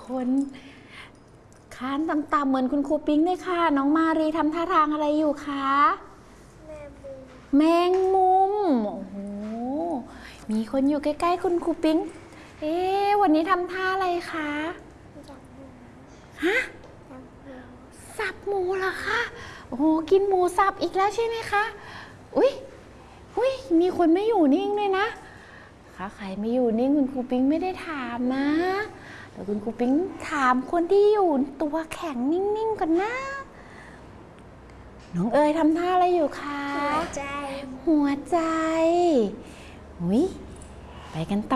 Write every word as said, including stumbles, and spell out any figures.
คนคานต่ำๆเหมือนคุณครูปิ๊งเลยค่ะน้องมารีทำท่าทางอะไรอยู่คะแมงมุมโอ้โหมีคนอยู่ใกล้ๆคุณครูปิ๊งเอ๊ะวันนี้ทำท่าอะไรคะฮะสับหมูเหรอคะโอ้โหกินหมูสับอีกแล้วใช่ไหมคะอุ้ยอุ้ยมีคนไม่อยู่นิ่งเลยนะค่ะใครไม่อยู่นิ่งคุณครูปิ๊งไม่ได้ถามนะเดี๋ยวคุณครูปิ๊งถามคนที่อยู่ตัวแข็งนิ่งๆก่อนนะน้องเอ๋ยทำท่าอะไรอยู่คะหัวใจหัวใจอุ้ยไปกันต่อ